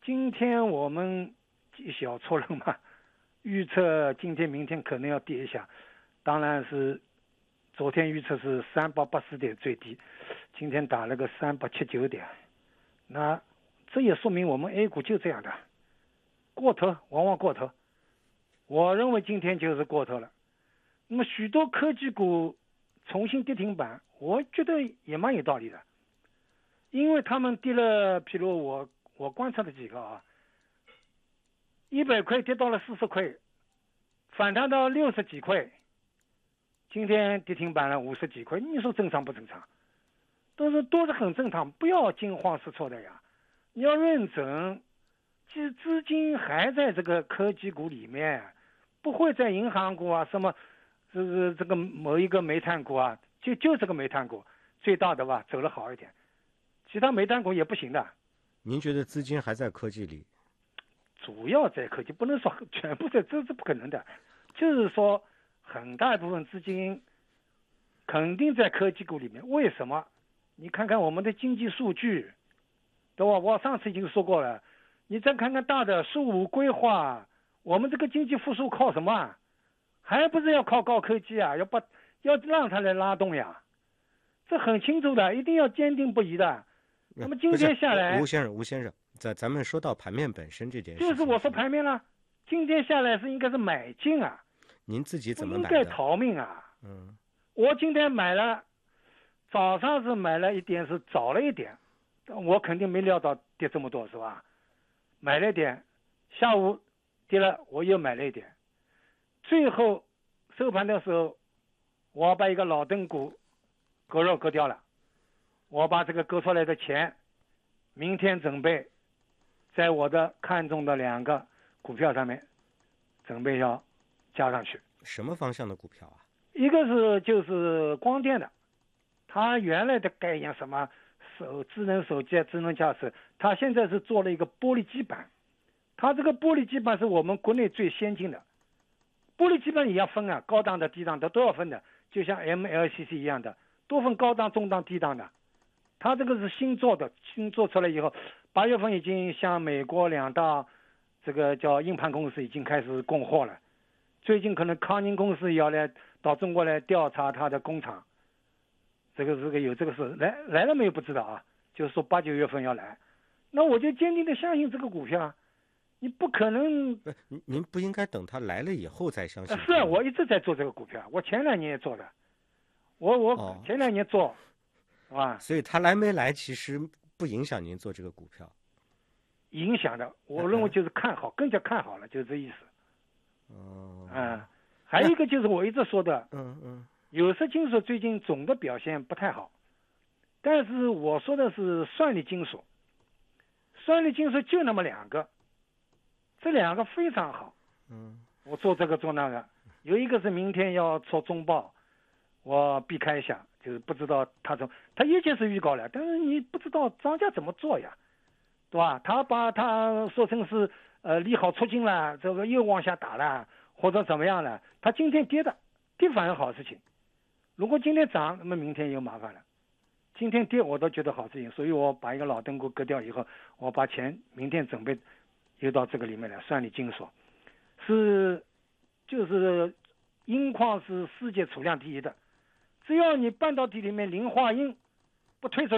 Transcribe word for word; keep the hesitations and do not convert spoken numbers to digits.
今天我们小错了嘛，预测今天明天可能要跌一下，当然是昨天预测是三八八四点最低，今天打了个三八七九点，那这也说明我们 A 股就这样的，过头往往过头，我认为今天就是过头了。那么许多科技股重新跌停板，我觉得也蛮有道理的，因为他们跌了，譬如我我观察的几个啊，一百块跌到了四十块，反弹到六十几块，今天跌停板了五十几块，你说正常不正常？都是都是很正常，不要惊慌失措的呀，你要认准，其实资金还在这个科技股里面，不会在银行股啊什么，这个这个某一个煤炭股啊，就就这个煤炭股最大的吧，走了好一点，其他煤炭股也不行的。 您觉得资金还在科技里？ 主要在科技，不能说全部在，这是不可能的。就是说，很大一部分资金肯定在科技股里面。为什么？你看看我们的经济数据，对吧？我上次已经说过了。你再看看大的“十五”规划，我们这个经济复苏靠什么啊？还不是要靠高科技啊？要把要让它来拉动呀。这很清楚的，一定要坚定不移的。那么今天下来， 吴先生，吴先生。在咱们说到盘面本身这件事， 就是我说盘面了，今天下来是应该是买进啊。 您自己怎么买的？ 应该逃命啊。 嗯， 我今天买了，早上是买了一点，是早了一点，我肯定没料到跌这么多，是吧？买了一点，下午跌了，我又买了一点，最后收盘的时候，我把一个老邓股割肉割掉了，我把这个割出来的钱，明天准备在我的看中的两个股票上面准备要加上去。 什么方向的股票啊？ 一个是就是光电的，它原来的概念什么手智能手机、智能驾驶，它现在是做了一个玻璃基板，它这个玻璃基板是我们国内最先进的。玻璃基板也要分啊，高档的、低档的都要分的，就像 M L C C 一样的，多分高档、中档、低档的。它这个是新做的，新做出来以后，八月份已经向美国两大这个叫硬盘公司已经开始供货了。最近可能康宁公司也要来到中国来调查它的工厂，这个这个有这个事来来了没有不知道啊，就是说八九月份要来，那我就坚定的相信这个股票啊，你不可能。 不，您您不应该等它来了以后再相信。 是啊，我一直在做这个股票，我前两年也做的，我我前两年做，是吧？ 所以它来没来其实不影响您做这个股票。 影响的，我认为就是看好，更加看好了，就是这意思。 哦， 嗯，还有一个就是我一直说的， 嗯嗯， 有色金属最近总的表现不太好，但是我说的是算力金属，算力金属就那么两个，这两个非常好。 嗯， 我做这个做那个，有一个是明天要出中报，我避开一下，就是不知道他怎么，他业绩是预告了，但是你不知道庄家怎么做呀，对吧？他把他说成是呃利好出尽了，这个又往下打了，或者怎么样了？他今天跌的，跌反而好事情。如果今天涨，那么明天又麻烦了。今天跌我都觉得好事情，所以我把一个老灯股割掉以后，我把钱明天准备又到这个里面来，算力金属是就是铟矿是世界储量第一的，只要你半导体里面磷化铟不退出